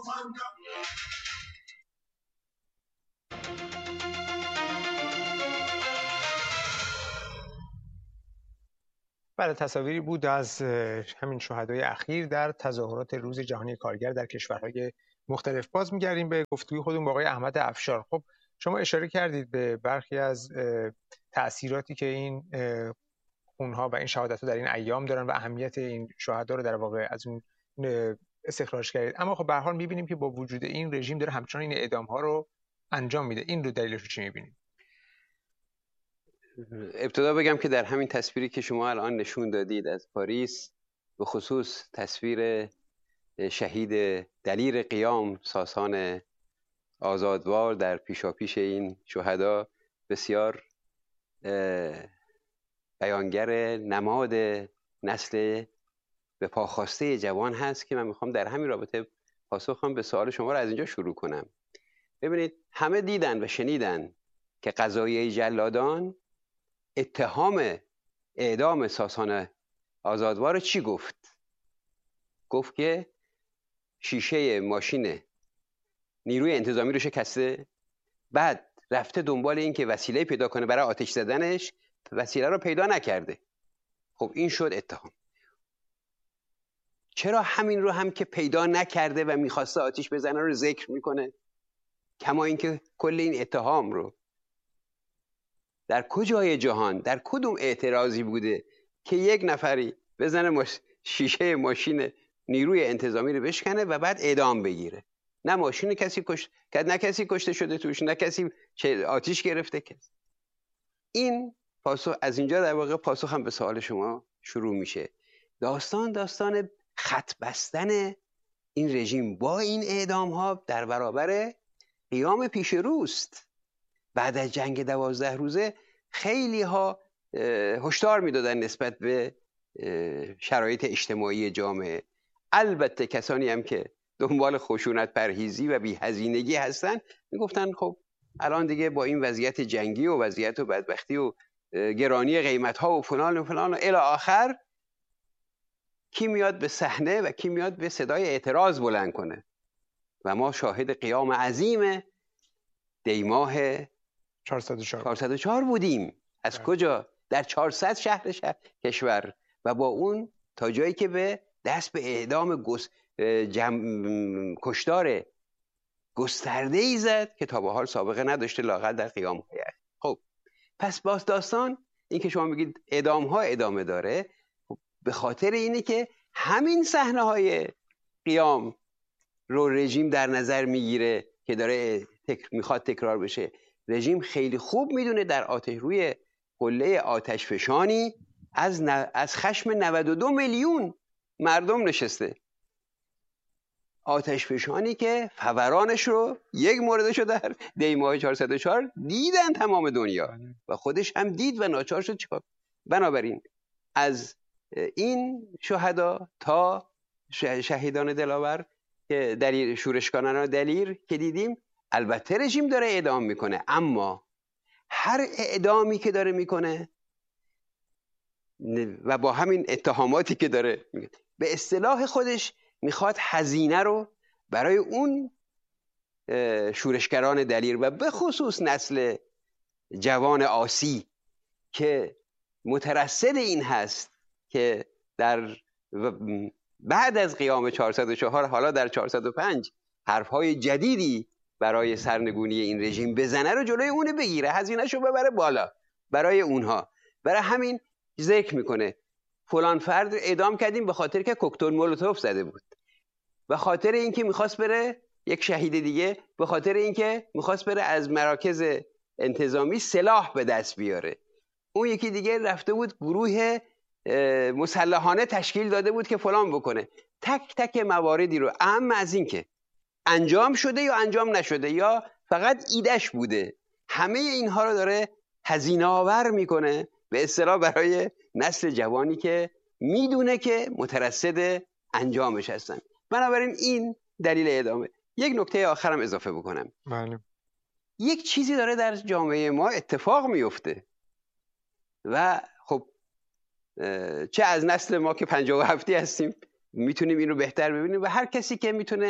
بله، تصاویری بود از همین شهدای اخیر در تظاهرات روز جهانی کارگر در کشورهای مختلف. باز می‌گردیم به گفتگوی خودمون با آقای احمد افشار. خب شما اشاره کردید به برخی از تأثیراتی که این خونها و این شهادت‌ها در این ایام دارن و اهمیت این شهدا رو در واقع از اون استخراج کردید. اما خب به هر حال می‌بینیم که با وجود این رژیم داره همچنان این اعدام‌ها رو انجام میده. این رو دلیلش رو چی می‌بینید؟ ابتدا بگم که در همین تصویری که شما الان نشون دادید از پاریس، به خصوص تصویر شهید دلیر قیام ساسان آزادوار در پیشاپیش این شهدا، بسیار بیانگر نماد نسل به پاخواسته جوان هست که من میخوام در همین رابطه پاسخم به سوال شما رو از اینجا شروع کنم. ببینید، همه دیدن و شنیدن که قضایه جلادان اتهام اعدام ساسان آزادوار چی گفت؟ گفت که شیشه ماشین نیروی انتظامی رو شکسته، بعد رفته دنبال این که وسیله پیدا کنه برای آتش زدنش، وسیله رو پیدا نکرده. خب این شد اتهام. چرا همین رو هم که پیدا نکرده و میخواسته آتش بزنه رو ذکر میکنه؟ کما اینکه کل این اتهام رو در کجای جهان، در کدوم اعتراضی بوده که یک نفری بزنه شیشه ماشین نیروی انتظامی رو بشکنه و بعد اعدام بگیره؟ نه ماشین کسی نه کسی کشته شده توش، نه کسی آتیش گرفته کسی. این پاسخ از اینجا در واقع پاسخ هم به سوال شما شروع میشه. داستان خط بستن این رژیم با این اعدام ها در برابر قیام پیش روست. بعد از جنگ 12 روزه خیلی ها هشدار میدادن نسبت به شرایط اجتماعی جامعه. البته کسانی هم که دنبال خشونت پرهیزی و بی‌هزینگی هستن میگفتن خب الان دیگه با این وضعیت جنگی و وضعیت و بدبختی و گرانی قیمت ها و فلان و فلان و الی آخر، کی میاد به صحنه و کی میاد به صدای اعتراض بلند کنه؟ و ما شاهد قیام عظیم دیماه 404 بودیم. از کجا؟ در 400 شهر کشور، و با اون تا جایی که به دست به اعدام کشتار گسترده‌ای زد که تا به حال سابقه نداشته لااقل در قیام. خب پس باز داستان این که شما میگید اعدام ها ادامه داره، به خاطر اینه که همین صحنه های قیام رو رژیم در نظر میگیره که داره میخواد تکرار بشه. رژیم خیلی خوب میدونه در روی قله آتش فشانی از خشم 92 میلیون مردم نشسته. آتش فشانی که فورانش رو یک موردش رو در دیماه 404 دیدن تمام دنیا و خودش هم دید و ناچار شد چیکار. بنابراین از این شهدا تا شهیدان دلاور که دلیر شورشکنان دلیر که دیدیم، البته رژیم داره اعدام میکنه، اما هر اعدامی که داره میکنه و با همین اتهاماتی که داره به اصطلاح خودش میخواد هزینه رو برای اون شورشگران دلیر و به خصوص نسل جوان آسی که مترصد این هست که در بعد از قیام 404 حالا در 405 حرفهای جدیدی برای سرنگونی این رژیم بزنه رو جلوی اونه بگیره، هزینه‌شو ببره بالا برای اونها. برای همین ذکر میکنه فلان فرد اعدام کردیم به خاطر که کوکتل مولوتوف زده بود، به خاطر اینکه میخواست بره یک شهید دیگه، به خاطر اینکه میخواست بره از مراکز انتظامی سلاح به دست بیاره. اون یکی دیگه رفته بود گروه مسلحانه تشکیل داده بود که فلان بکنه. تک تک مواردی رو، اهم از این که انجام شده یا انجام نشده یا فقط ایدهش بوده، همه اینها رو داره هزینه آور میکنه به اصطلاح برای نسل جوانی که میدونه که مترصد انجامش هستن. بنابراین این دلیل اعدامه. یک نکته آخرم اضافه بکنم. بله. یک چیزی داره در جامعه ما اتفاق میفته و خب چه از نسل ما که 57 هستیم میتونیم این رو بهتر ببینیم و هر کسی که میتونه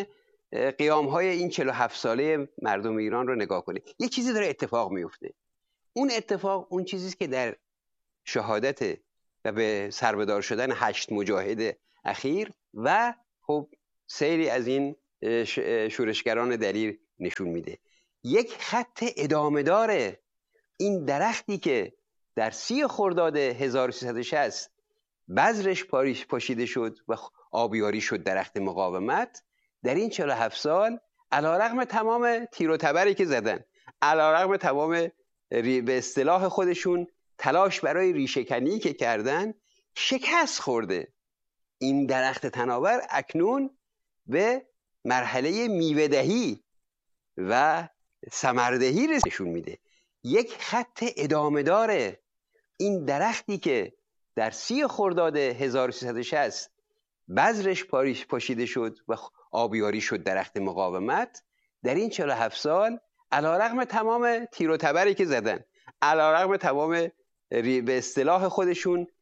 قیام های این 47 ساله مردم ایران رو نگاه کنید، یه چیزی داره اتفاق میفته. اون اتفاق اون چیزیست که در شهادت و به سربدار شدن 8 مجاهد اخیر و خب سیری از این شورشگران دلیر نشون میده. یک خط ادامه داره. این درختی که در 30 خرداد 1360 بذرش پاشیده شد و آبیاری شد درخت مقاومت، در این 47 سال علیرغم تمام تیر و تبری که زدن، علیرغم تمام به اصطلاح خودشون تلاش برای ریشه‌کنی که کردن، شکست خورده. این درخت تناور اکنون به مرحله میوه‌دهی و ثمردهی نشون میده. یک خط ادامه داره. این درختی که در 30 خرداد 1360 بذرش پاشیده شد و آبیاری شد درخت مقاومت، در این 47 سال علیرغم تمام تیر و تبری که زدن، علیرغم تمام به اصطلاح خودشون